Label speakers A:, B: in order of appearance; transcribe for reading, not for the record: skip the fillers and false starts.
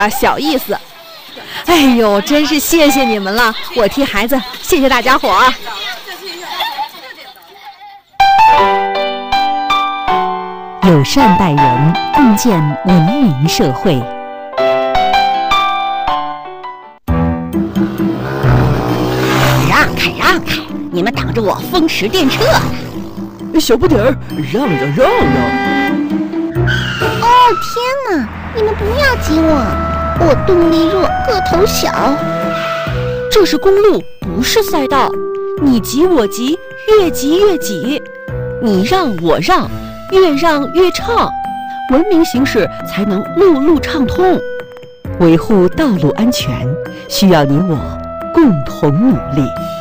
A: 小意思。哎呦，真是谢谢你们了，我替孩子谢谢大家伙儿。
B: 友善待人，共建文明社会。
C: 让开让开，你们挡着我风驰电掣呢！
D: 小不点儿，让让让让！
E: 哦天哪，你们不要挤我动力弱，个头小。
A: 这是公路，不是赛道，你挤我挤，越挤越挤，你让我让，越让越畅，文明行驶才能路路畅通。
B: 维护道路安全，需要你我共同努力。